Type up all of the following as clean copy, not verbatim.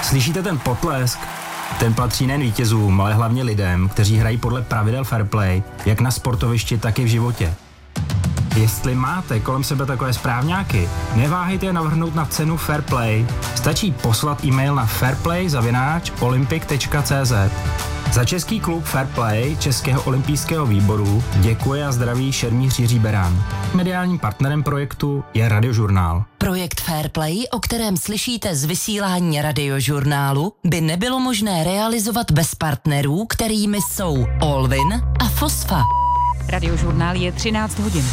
Slyšíte ten potlesk? Ten patří nejen vítězům, ale hlavně lidem, kteří hrají podle pravidel fair play, jak na sportovišti, tak i v životě. Jestli máte kolem sebe takové správňáky, neváhejte je navrhnout na cenu Fair Play. Stačí poslat e-mail na fairplay@olympic.cz. Za český klub Fair Play Českého olympijského výboru děkuje a zdraví šermíř Jiří Berán. Mediálním partnerem projektu je Radiožurnál. Projekt Fair Play, o kterém slyšíte z vysílání Radiožurnálu, by nebylo možné realizovat bez partnerů, kterými jsou Allwyn a Fosfa. Radiožurnál je 13 hodin.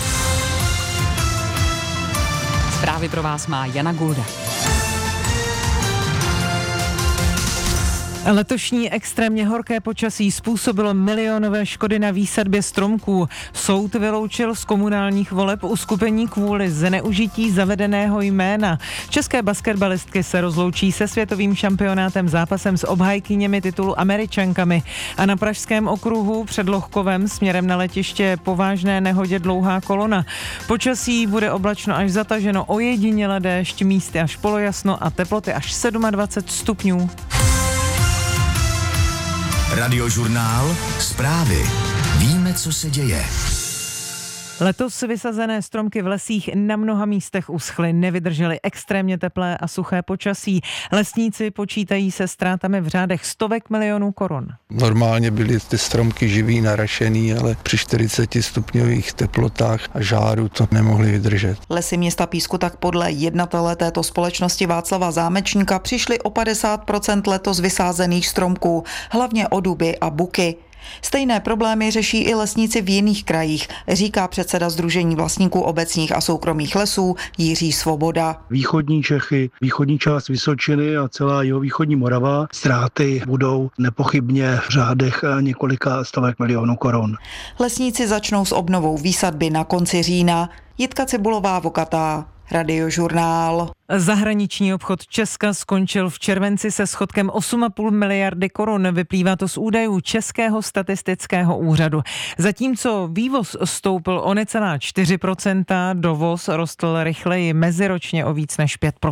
Zprávy pro vás má Jana Gulda. Letošní extrémně horké počasí způsobilo milionové škody na výsadbě stromků. Soud vyloučil z komunálních voleb uskupení kvůli zneužití zavedeného jména. České basketbalistky se rozloučí se světovým šampionátem zápasem s obhájkyněmi titulu Američankami. A na Pražském okruhu před Lohkovem směrem na letiště po vážné nehodě dlouhá kolona. Počasí bude oblačno až zataženo, ojediněle déšť, místy až polojasno a teploty až 27 stupňů. Radiožurnál, zprávy. Víme, co se děje. Letos vysazené stromky v lesích na mnoha místech uschly, nevydržely extrémně teplé a suché počasí. Lesníci počítají se ztrátami v řádech stovek milionů korun. Normálně byly ty stromky živý, narašený, ale při 40 stupňových teplotách a žáru to nemohli vydržet. Lesy města Písku tak podle jednatele této společnosti Václava Zámečníka přišly o 50% letos vysázených stromků, hlavně o duby a buky. Stejné problémy řeší i lesníci v jiných krajích, říká předseda Sdružení vlastníků obecních a soukromých lesů Jiří Svoboda. Východní Čechy, východní část Vysočiny a celá jihovýchodní Morava ztráty budou nepochybně v řádech několika stovek milionů korun. Lesníci začnou s obnovou výsadby na konci října. Jitka Cibulová, Vokatá, Radiožurnál. Zahraniční obchod Česka skončil v červenci se schodkem 8,5 miliardy korun. Vyplývá to z údajů Českého statistického úřadu. Zatímco vývoz stoupl o necelá 4%, dovoz rostl rychleji, meziročně o víc než 5%.